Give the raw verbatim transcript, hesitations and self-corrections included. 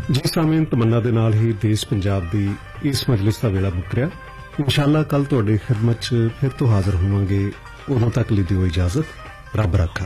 ਜੀ ਸਾਮੀਨ, ਤਮੰਨਾ ਦੇ ਨਾਲ ਹੀ ਦੇਸ਼ ਪੰਜਾਬ ਦੀ ਇਸ ਮਜਲਿਸ ਦਾ ਵੇਲਾ ਮੁੱਕ ਰਿਹਾ। ਇਨਸ਼ਾਅੱਲਾ ਕੱਲ ਤੁਹਾਡੀ ਖਿਦਮਤ 'ਚ ਫਿਰ ਤੋਂ ਹਾਜ਼ਰ ਹੋਵਾਂਗੇ। ਉਦੋਂ ਤੱਕ ਲਈ ਦਿਓ ਇਜਾਜ਼ਤ। ਰੱਬ ਰਾਖਾ।